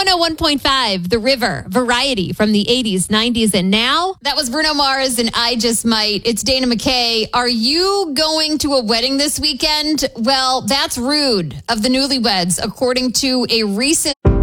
101.5, The River, Variety from the 80s, 90s, and now. That was Bruno Mars and I Just Might. It's Dana McKay. Are you going to a wedding this weekend? Well, that's rude of the newlyweds, according to a recent...